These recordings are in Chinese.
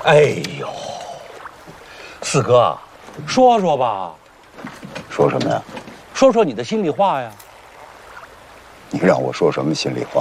哎呦，四哥，说说吧。 说什么呀？ 说说你的心里话呀。 你让我说什么心里话？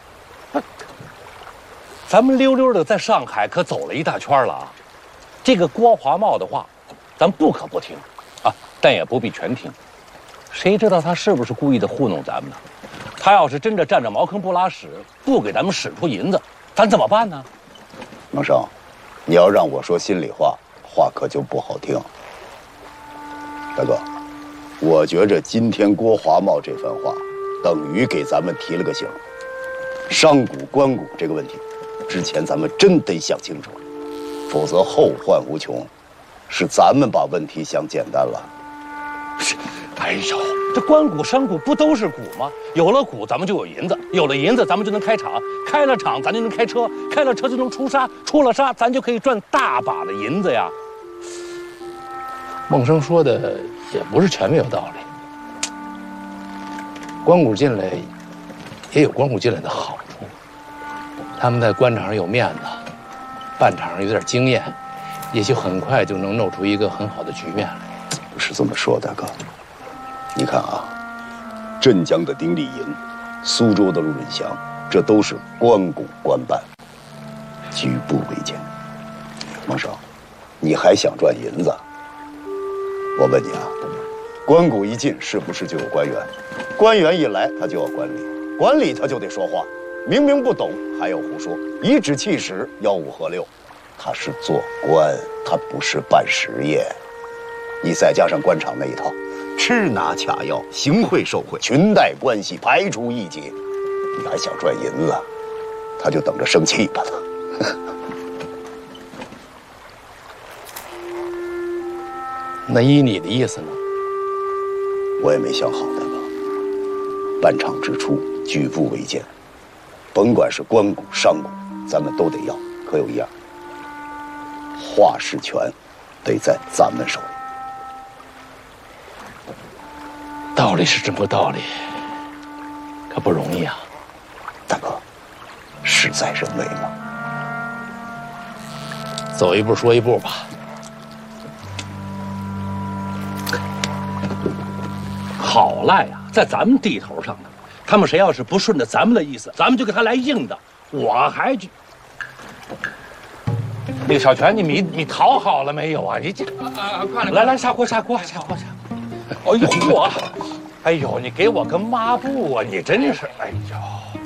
咱们溜溜的在上海可走了一大圈了啊。这个郭华茂的话，咱不可不听啊，但也不必全听。谁知道他是不是故意的糊弄咱们呢？他要是真的占着茅坑不拉屎，不给咱们使出银子，咱怎么办呢？ 孟生，你要让我说心里话，话可就不好听。大哥，我觉着今天郭华茂这番话，等于给咱们提了个醒。商贾官贾这个问题，之前咱们真得想清楚，否则后患无穷。是咱们把问题想简单了。 哎呦，这官股商股不都是股吗？有了股，咱们就有银子；有了银子，咱们就能开厂；开了厂，咱就能开车；开了车就能出沙；出了沙，咱就可以赚大把的银子呀。 孟生说的也不是全没有道理。官股进来，也有官股进来的好处。他们在官场上有面子，办场上有点经验，也许很快就能弄出一个很好的局面来。 不是这么说，大哥。你看啊，镇江的丁立银，苏州的陆润祥，这都是官股官办，举步维艰。孟生，你还想赚银子？我问你啊，官股一进，是不是就有官员？官员一来，他就要管理，管理他就得说话，明明不懂还要胡说，颐指气使，吆五喝六。他是做官，他不是办实业。你再加上官场那一套，吃拿卡要，行贿受贿，裙带关系排除异己，你还想赚银子？他就等着生气吧他。 那依你的意思呢？ 我也没想好，大哥。办厂之初，举步维艰，甭管是官股、商股，咱们都得要。可有一样，话事权得在咱们手里。 道理是这么个道理，可不容易啊。 大哥，事在人为嘛。 走一步说一步吧。 好赖呀，在咱们地头上呢。他们谁要是不顺着咱们的意思，咱们就给他来硬的。我还去。那个小泉，你讨好了没有啊？你这快来下锅。哎呦我，哎呦，你给我个抹布啊！你真是，哎呦。